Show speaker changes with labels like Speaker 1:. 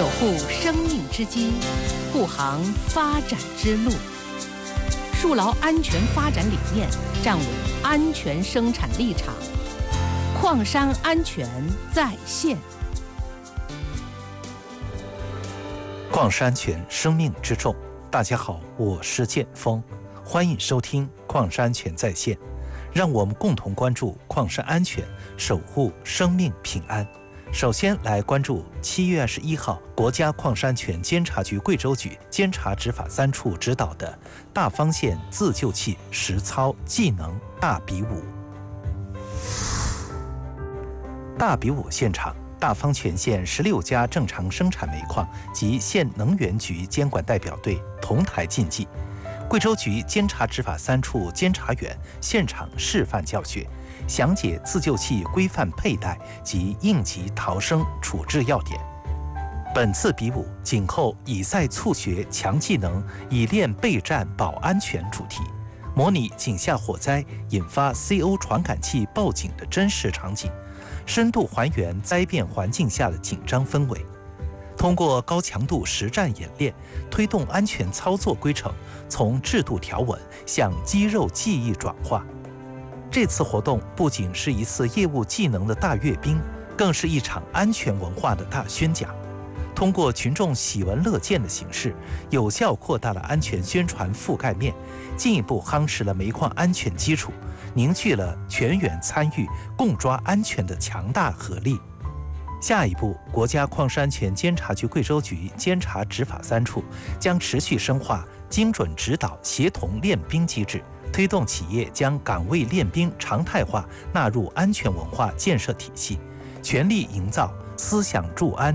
Speaker 1: 守护生命之基，护航发展之路，树牢安全发展理念，站稳安全生产立场。矿山安全在线。
Speaker 2: 矿山安全，生命之重。大家好，我是建峰，欢迎收听矿山安全在线。让我们共同关注矿山安全，守护生命平安。首先来关注7月21号，国家矿山安全监察局贵州局监察执法3处指导的大方县自救器实操技能大比武。大比武现场，大方全县16家正常生产煤矿及县能源局监管代表队同台竞技。贵州局监察执法3处监察员现场示范教学，详解自救器规范佩戴及应急逃生处置要点。本次比武紧扣以赛促学强技能，以练备战保安全主题，模拟井下火灾引发 CO 传感器报警的真实场景，深度还原灾变环境下的紧张氛围。通过高强度实战演练，推动安全操作规程从制度条文向肌肉记忆转化。这次活动不仅是一次业务技能的大阅兵，更是一场安全文化的大宣讲。通过群众喜闻乐见的形式，有效扩大了安全宣传覆盖面，进一步夯实了煤矿安全基础，凝聚了全员参与、共抓安全的强大合力。下一步，国家矿山安全监察局贵州局监察执法3处将持续深化精准指导协同练兵机制，推动企业将岗位练兵常态化纳入安全文化建设体系，全力营造思想助安、